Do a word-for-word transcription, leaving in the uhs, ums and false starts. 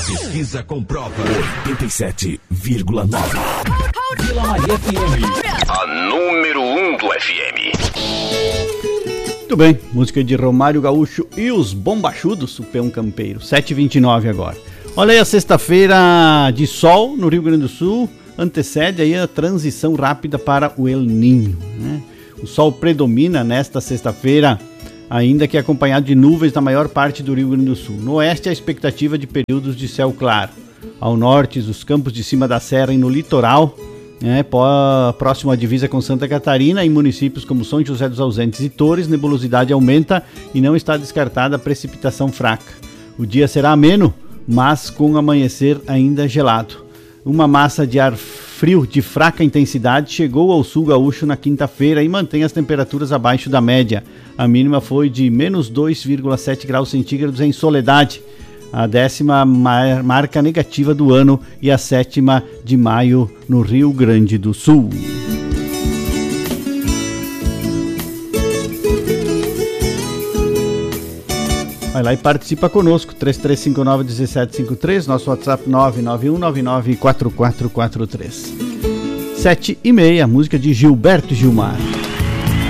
pesquisa comprova. oitenta e sete vírgula nove. Vila Maria F M. A número um do F M. Muito bem, música de Romário Gaúcho e os Bombachudos, o Peão Campeiro. sete e vinte e nove agora. Olha aí, a sexta-feira de sol no Rio Grande do Sul antecede aí a transição rápida para o El Niño, né? O sol predomina nesta sexta-feira, ainda que acompanhado de nuvens na maior parte do Rio Grande do Sul. No oeste, a expectativa de períodos de céu claro. Ao norte, os campos de cima da serra e no litoral, né, próximo à divisa com Santa Catarina, em municípios como São José dos Ausentes e Torres, nebulosidade aumenta e não está descartada a precipitação fraca. O dia será ameno, mas com amanhecer ainda gelado. Uma massa de ar frio de fraca intensidade chegou ao sul gaúcho na quinta-feira e mantém as temperaturas abaixo da média. A mínima foi de menos dois vírgula sete graus centígrados em Soledade, a décima mar- marca negativa do ano e a sétima de maio no Rio Grande do Sul. Vai lá e participa conosco, três três cinco nove, um sete cinco três, nosso WhatsApp nove nove um nove nove quatro quatro quatro três. Sete e meia, música de Gilberto Gilmar.